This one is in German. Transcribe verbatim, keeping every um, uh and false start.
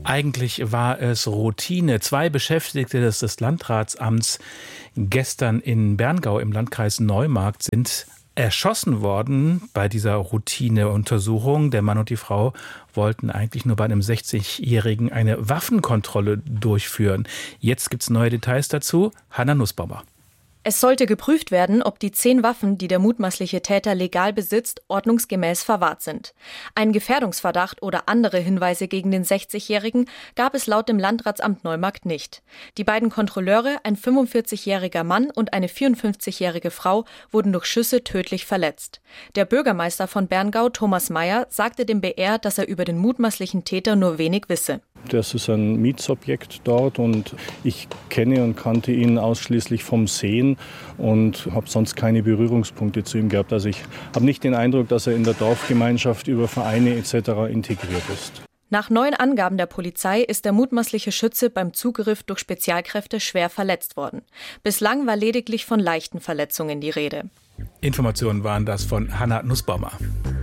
Eigentlich war es Routine. Zwei Beschäftigte des, des Landratsamts gestern in Berngau im Landkreis Neumarkt sind erschossen worden bei dieser Routineuntersuchung. Der Mann und die Frau wollten eigentlich nur bei einem sechzigjährigen eine Waffenkontrolle durchführen. Jetzt gibt es neue Details dazu. Hanna Nussbaumer. Es sollte geprüft werden, ob die zehn Waffen, die der mutmaßliche Täter legal besitzt, ordnungsgemäß verwahrt sind. Einen Gefährdungsverdacht oder andere Hinweise gegen den sechzigjährigen gab es laut dem Landratsamt Neumarkt nicht. Die beiden Kontrolleure, ein fünfundvierzigjähriger Mann und eine vierundfünfzigjährige Frau, wurden durch Schüsse tödlich verletzt. Der Bürgermeister von Berngau, Thomas Meyer, sagte dem B R, dass er über den mutmaßlichen Täter nur wenig wisse. Das ist ein Mietsobjekt dort und ich kenne und kannte ihn ausschließlich vom Sehen und habe sonst keine Berührungspunkte zu ihm gehabt. Also ich habe nicht den Eindruck, dass er in der Dorfgemeinschaft über Vereine et cetera integriert ist. Nach neuen Angaben der Polizei ist der mutmaßliche Schütze beim Zugriff durch Spezialkräfte schwer verletzt worden. Bislang war lediglich von leichten Verletzungen die Rede. Informationen waren das von Hanna Nussbaumer.